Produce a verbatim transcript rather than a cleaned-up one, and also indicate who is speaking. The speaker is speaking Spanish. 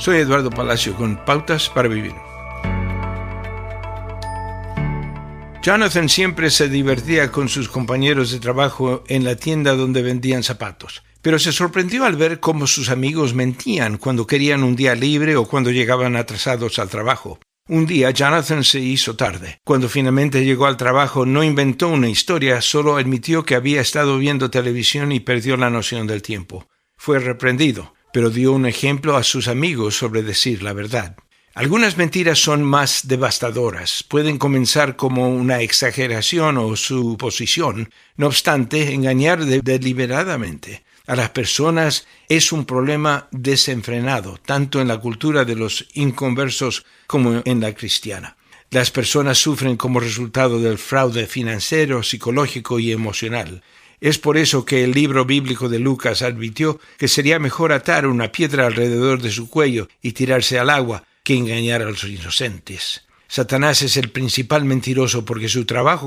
Speaker 1: Soy Eduardo Palacio con Pautas para Vivir. Jonathan siempre se divertía con sus compañeros de trabajo en la tienda donde vendían zapatos, pero se sorprendió al ver cómo sus amigos mentían cuando querían un día libre o cuando llegaban atrasados al trabajo. Un día Jonathan se hizo tarde. Cuando finalmente llegó al trabajo no inventó una historia, solo admitió que había estado viendo televisión y perdió la noción del tiempo. Fue reprendido, pero dio un ejemplo a sus amigos sobre decir la verdad. Algunas mentiras son más devastadoras. Pueden comenzar como una exageración o suposición. No obstante, engañar de- deliberadamente a las personas es un problema desenfrenado, tanto en la cultura de los inconversos como en la cristiana. Las personas sufren como resultado del fraude financiero, psicológico y emocional. Es por eso que el libro bíblico de Lucas advirtió que sería mejor atar una piedra alrededor de su cuello y tirarse al agua que engañar a los inocentes. Satanás es el principal mentiroso porque su trabajo